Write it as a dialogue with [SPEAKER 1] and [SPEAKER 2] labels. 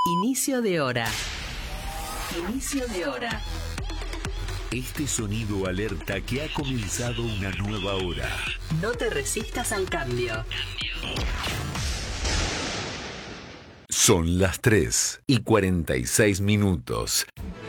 [SPEAKER 1] Inicio de hora. Inicio de hora.
[SPEAKER 2] Este sonido alerta que ha comenzado una nueva hora.
[SPEAKER 1] No te resistas al cambio.
[SPEAKER 2] Son las 3:46.